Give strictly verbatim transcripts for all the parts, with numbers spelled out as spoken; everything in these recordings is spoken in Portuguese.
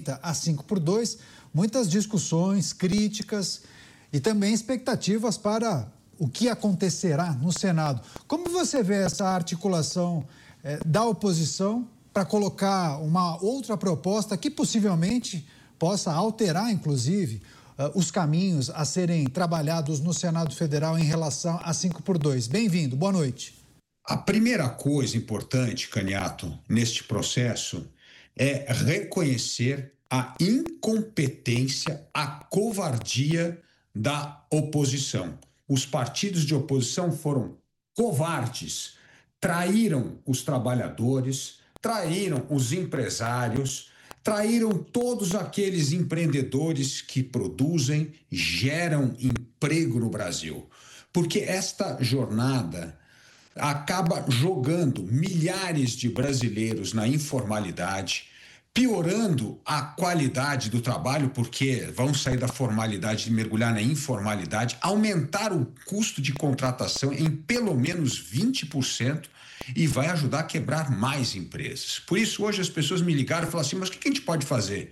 emenda a cinco por dois, muitas discussões, críticas e também expectativas para o que acontecerá no Senado. Como você vê essa articulação eh, da oposição para colocar uma outra proposta que possivelmente possa alterar, inclusive, uh, os caminhos a serem trabalhados no Senado Federal em relação a cinco por dois? Bem-vindo, boa noite. A primeira coisa importante, Caniato, neste processo é reconhecer a incompetência, a covardia da oposição. Os partidos de oposição foram covardes, traíram os trabalhadores, traíram os empresários, traíram todos aqueles empreendedores que produzem, geram emprego no Brasil. Porque esta jornada acaba jogando milhares de brasileiros na informalidade, piorando a qualidade do trabalho, porque vão sair da formalidade e mergulhar na informalidade, aumentar o custo de contratação em pelo menos vinte por cento e vai ajudar a quebrar mais empresas. Por isso, hoje as pessoas me ligaram e falaram assim, mas o que a gente pode fazer?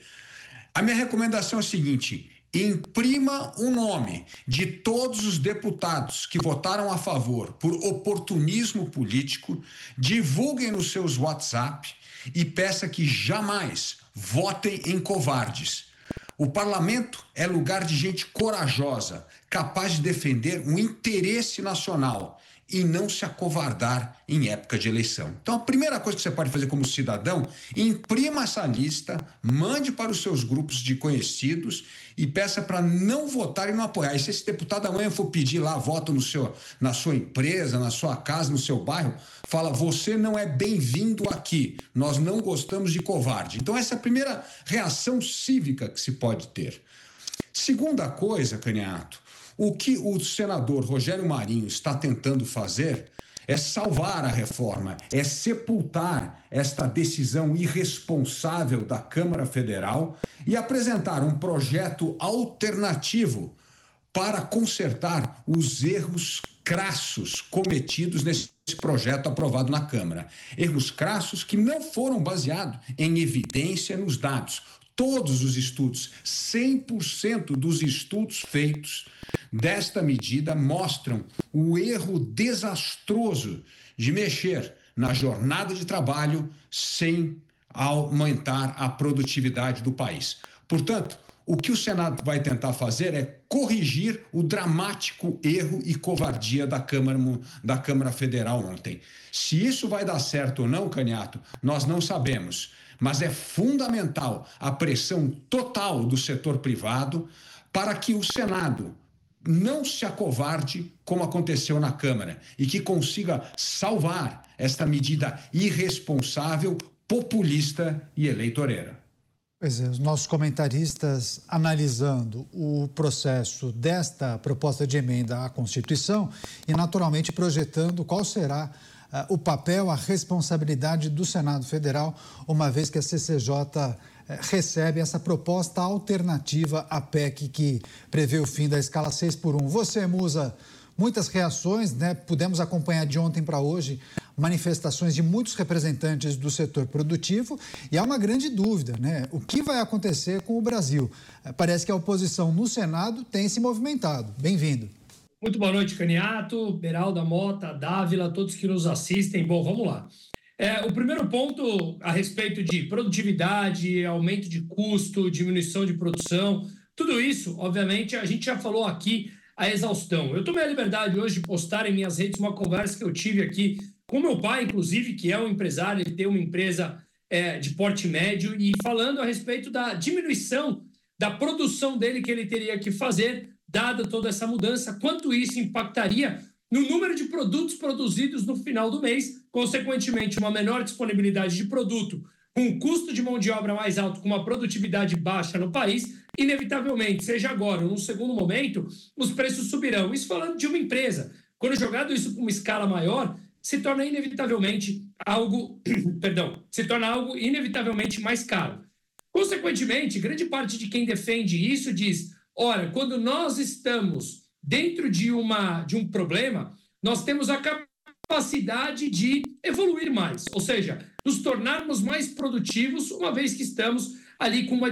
A minha recomendação é a seguinte: imprima o nome de todos os deputados que votaram a favor por oportunismo político, divulguem nos seus WhatsApp e peça que jamais votem em covardes. O parlamento é lugar de gente corajosa, capaz de defender o interesse nacional e não se acovardar em época de eleição. Então, a primeira coisa que você pode fazer como cidadão, imprima essa lista, mande para os seus grupos de conhecidos e peça para não votar e não apoiar. E se esse deputado amanhã for pedir lá voto no seu, na sua empresa, na sua casa, no seu bairro, fala, você não é bem-vindo aqui, nós não gostamos de covarde. Então, essa é a primeira reação cívica que se pode ter. Segunda coisa, Caniato, o que o senador Rogério Marinho está tentando fazer é salvar a reforma, é sepultar esta decisão irresponsável da Câmara Federal e apresentar um projeto alternativo para consertar os erros crassos cometidos nesse projeto aprovado na Câmara. Erros crassos que não foram baseados em evidência nos dados. Todos os estudos, cem por cento dos estudos feitos desta medida mostram o erro desastroso de mexer na jornada de trabalho sem aumentar a produtividade do país. Portanto, o que o Senado vai tentar fazer é corrigir o dramático erro e covardia da Câmara, da Câmara Federal ontem. Se isso vai dar certo ou não, Caniato, nós não sabemos. Mas é fundamental a pressão total do setor privado para que o Senado não se acovarde como aconteceu na Câmara e que consiga salvar esta medida irresponsável, populista e eleitoreira. Pois é, os nossos comentaristas analisando o processo desta proposta de emenda à Constituição e naturalmente projetando qual será Uh, o papel, a responsabilidade do Senado Federal, uma vez que a C C J uh, recebe essa proposta alternativa à P E C que prevê o fim da escala seis por um. Você, Musa, muitas reações, né? Pudemos acompanhar de ontem para hoje manifestações de muitos representantes do setor produtivo e há uma grande dúvida, né? O que vai acontecer com o Brasil? Uh, parece que a oposição no Senado tem se movimentado. Bem-vindo. Muito boa noite, Caniato, Beralda, Mota, Dávila, todos que nos assistem. Bom, vamos lá. É, o primeiro ponto a respeito de produtividade, aumento de custo, diminuição de produção, tudo isso, obviamente, a gente já falou aqui a exaustão. Eu tomei a liberdade hoje de postar em minhas redes uma conversa que eu tive aqui com meu pai, inclusive, que é um empresário, ele tem uma empresa é, de porte médio, e falando a respeito da diminuição da produção dele que ele teria que fazer, dada toda essa mudança, quanto isso impactaria no número de produtos produzidos no final do mês, consequentemente uma menor disponibilidade de produto, com um custo de mão de obra mais alto, com uma produtividade baixa no país, inevitavelmente, seja agora ou num segundo momento, os preços subirão. Isso falando de uma empresa. Quando jogado isso com uma escala maior, se torna inevitavelmente algo, perdão, se torna algo inevitavelmente mais caro. Consequentemente, grande parte de quem defende isso diz: ora, quando nós estamos dentro de, uma, de um problema, nós temos a capacidade de evoluir mais, ou seja, nos tornarmos mais produtivos, uma vez que estamos ali com uma